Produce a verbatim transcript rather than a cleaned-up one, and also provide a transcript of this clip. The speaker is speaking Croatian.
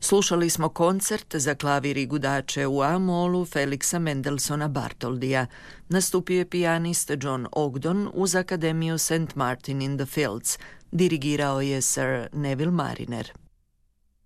Slušali smo koncert za klavir i gudače u A-molu Felixa Mendelssohna Bartholdija. Nastupio je pijanist John Ogdon uz Akademiju Saint Martin in the Fields. Dirigirao je Sir Neville Mariner.